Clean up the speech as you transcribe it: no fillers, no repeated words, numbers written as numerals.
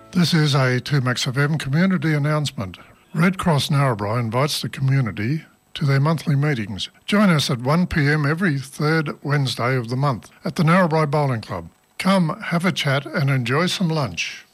This is a 2Max FM community announcement. Red Cross Narrabri invites the community to their monthly meetings. Join us at 1 p.m. every third Wednesday of the month at the Narrabri Bowling Club. Come, have a chat and enjoy some lunch.